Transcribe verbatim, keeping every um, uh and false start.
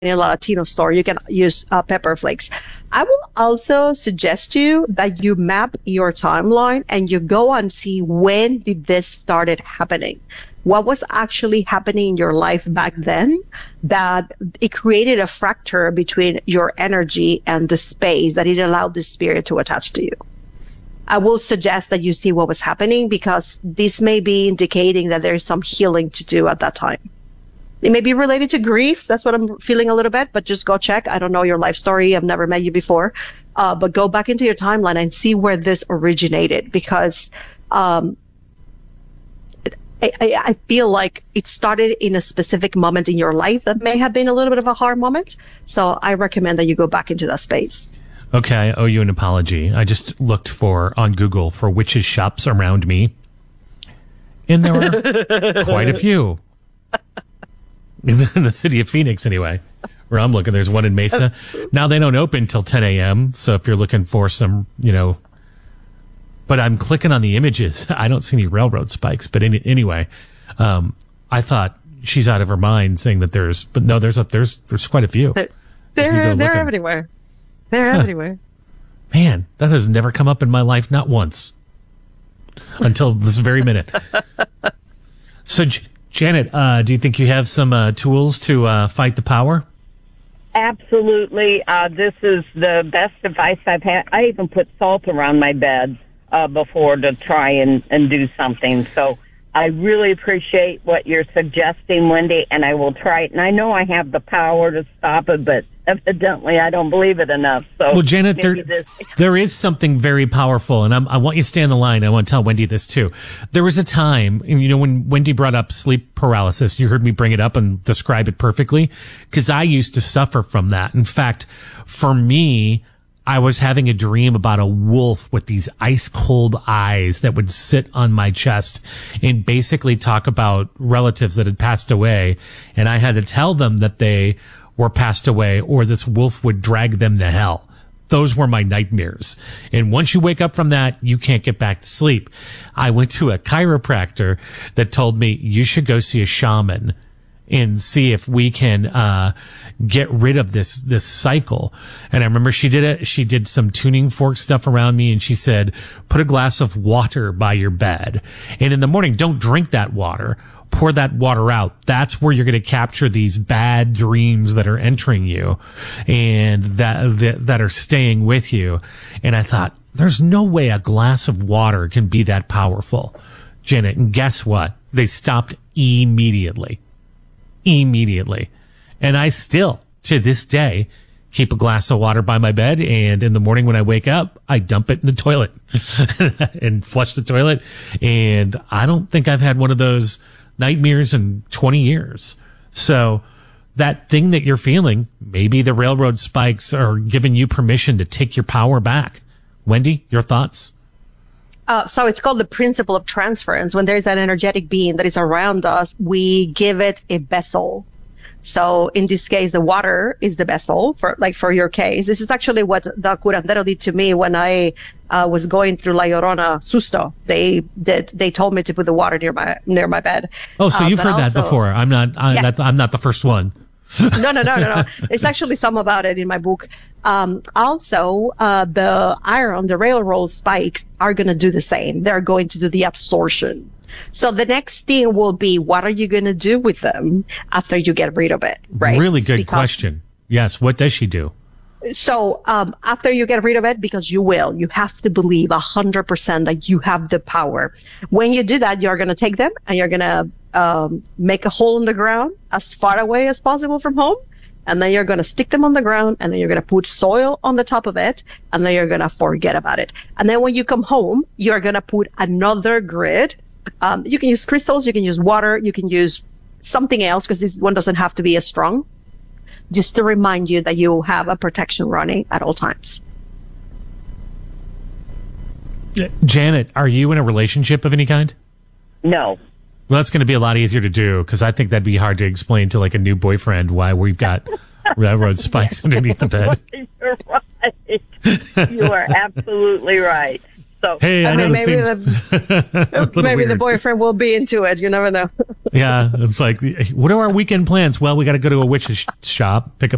a Latino store, you can use uh, pepper flakes. I will also suggest you that you map your timeline and you go and see when did this started happening. What was actually happening in your life back then that it created a fracture between your energy and the space that it allowed the spirit to attach to you. I will suggest that you see what was happening because this may be indicating that there is some healing to do at that time. It may be related to grief. That's what I'm feeling a little bit, but just go check. I don't know your life story. I've never met you before. Uh, but go back into your timeline and see where this originated because um, I, I, I feel like it started in a specific moment in your life that may have been a little bit of a hard moment. So I recommend that you go back into that space. Okay, I owe you an apology. I just looked for on Google for witches shops around me, and there were quite a few. In the city of Phoenix, anyway, where I'm looking, there's one in Mesa. Now they don't open till ten a.m. So if you're looking for some, you know, but I'm clicking on the images. I don't see any railroad spikes. But any, anyway, um, I thought she's out of her mind saying that there's, but no, there's a, there's there's quite a few. They're they're, they're everywhere. They're huh. everywhere. Man, that has never come up in my life, not once, until this very minute. So. Janet, uh, do you think you have some uh, tools to uh, fight the power? Absolutely. Uh, this is the best advice I've had. I even put salt around my bed uh, before to try and, and do something. So I really appreciate what you're suggesting, Wendy, and I will try it. And I know I have the power to stop it, but evidently I don't believe it enough. So, well, Janet, there, this... there is something very powerful, and I'm, I want you to stay on the line. I want to tell Wendy this too. There was a time, you know, when Wendy brought up sleep paralysis, you heard me bring it up and describe it perfectly, because I used to suffer from that. In fact, for me, I was having a dream about a wolf with these ice cold eyes that would sit on my chest and basically talk about relatives that had passed away. And I had to tell them that they were passed away or this wolf would drag them to hell. Those were my nightmares. And once you wake up from that, you can't get back to sleep. I went to a chiropractor that told me you should go see a shaman and see if we can uh get rid of this this cycle. And I remember she did it. She did some tuning fork stuff around me, and she said, put a glass of water by your bed. And in the morning, don't drink that water. Pour that water out. That's where you're going to capture these bad dreams that are entering you and that, that that are staying with you. And I thought, there's no way a glass of water can be that powerful, Janet. And guess what? They stopped immediately. Immediately. And I still, to this day, keep a glass of water by my bed, and in the morning when I wake up, I dump it in the toilet and flush the toilet. And I don't think I've had one of those nightmares in twenty years. So that thing that you're feeling, maybe the railroad spikes are giving you permission to take your power back. Wendy, your thoughts? Uh, so it's called the principle of transference. When there's an energetic being that is around us, we give it a vessel. So in this case, the water is the vessel for, like for your case. This is actually what the curandero did to me when I uh, was going through La Llorona susto. They did. They told me to put the water near my near my bed. Oh, so uh, you've heard also, that before? I'm not. I, yeah. that's, I'm not the first one. no, no, no, no, no. There's actually some about it in my book. Um, also, uh, the iron, the railroad spikes are going to do the same. They're going to do the absorption. So the next thing will be, what are you going to do with them after you get rid of it? Right? Really good because, question. Yes. What does she do? So um, after you get rid of it, because you will, you have to believe one hundred percent that you have the power. When you do that, you're going to take them and you're going to um, make a hole in the ground as far away as possible from home. And then you're going to stick them on the ground, and then you're going to put soil on the top of it, and then you're going to forget about it. And then when you come home, you're going to put another grid. Um, you can use crystals, you can use water, you can use something else, because this one doesn't have to be as strong, just to remind you that you have a protection running at all times. Janet, are you in a relationship of any kind? No. Well, that's going to be a lot easier to do, because I think that'd be hard to explain to like a new boyfriend why we've got railroad spikes underneath the bed. You're right. You are absolutely right. So hey, I, I know mean, maybe seems the maybe weird. the boyfriend will be into it. You never know. Yeah, it's like, what are our weekend plans? Well, we got to go to a witch's shop, pick up